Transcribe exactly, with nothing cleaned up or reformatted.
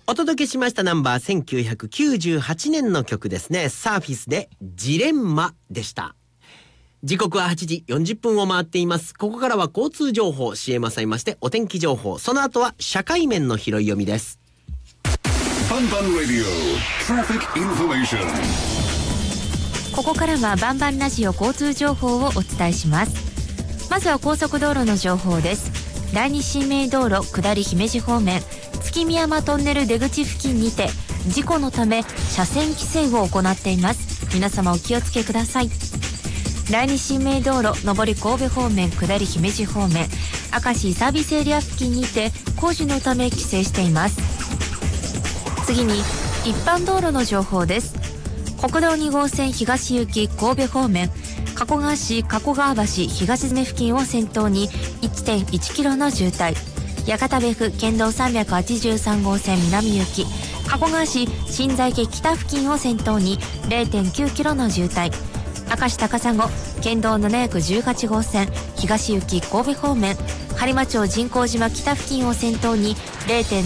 お届けしましたナンバーせんきゅうひゃくきゅうじゅうはちねんの曲ですね。サーフィスでジレンマでした。時刻ははちじよんじゅっぷんを回っています。ここからは交通情報 シーエム 挟みましてお天気情報、その後は社会面の拾い読みです。 バンバンラジオトラフィックインフォメーション。 ここからはバンバンラジオ交通情報をお伝えします。まずは高速道路の情報です。第二新名道路下り姫路方面、月見山トンネル出口付近にて事故のため車線規制を行っています。皆様お気をつけください。第二新名道路上り神戸方面下り姫路方面、明石サービスエリア付近にて工事のため規制しています。次に一般道路の情報です。国道に号線東行き神戸方面、加古川市加古川橋東詰付近を先頭に いってんいちキロの渋滞、屋形部府県道さんびゃくはちじゅうさん号線南行き加古川市新在家北付近を先頭に れいてんきゅうキロの渋滞、明石高砂県道ななひゃくじゅうはち号線東行き神戸方面、播磨町神幸島北付近を先頭に れいてん